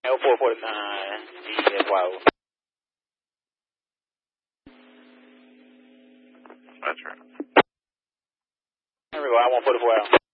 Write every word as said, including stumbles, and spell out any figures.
L four forty-nine, D S Y O. That's right. There we go, I one forty-four out.